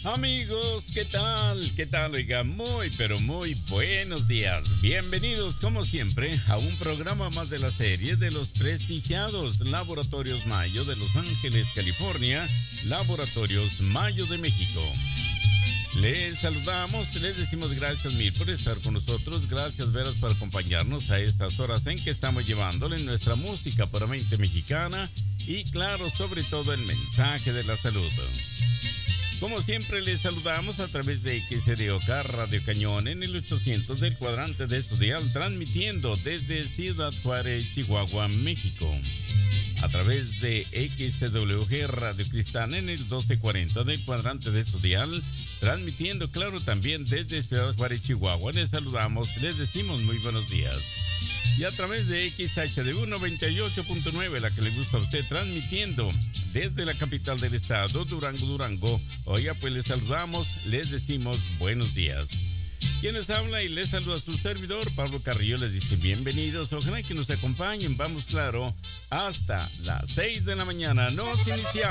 Amigos, ¿qué tal? ¿Qué tal? Oiga, muy, pero muy buenos días. Bienvenidos, como siempre, a un programa más de la serie de los prestigiados Laboratorios Mayo de Los Ángeles, California, Laboratorios Mayo de México. Les saludamos, les decimos gracias mil por estar con nosotros, gracias veras por acompañarnos a estas horas en que estamos llevándole nuestra música puramente mexicana y claro, sobre todo el mensaje de la salud. Como siempre les saludamos a través de XROK Radio Cañón en el 800 del cuadrante de Estudial, transmitiendo desde Ciudad Juárez, Chihuahua, México. A través de XWG Radio Cristal en el 1240 del cuadrante de Estudial, transmitiendo claro también desde Ciudad Juárez, Chihuahua. Les saludamos, les decimos muy buenos días. Y a través de XHDU 98.9, la que le gusta a usted, transmitiendo desde la capital del estado, Durango. Oiga, pues les saludamos, les decimos buenos días. Quien les habla y les saluda a su servidor, Pablo Carrillo, les dice bienvenidos. Ojalá que nos acompañen, vamos claro, hasta las 6 de la mañana. Nos iniciamos.